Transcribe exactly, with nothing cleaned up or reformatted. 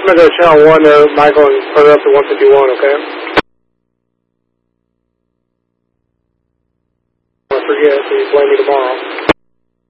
going to go channel one there, Michael, and put it up to one fifty-one, okay? Don't forget, so you blame me tomorrow.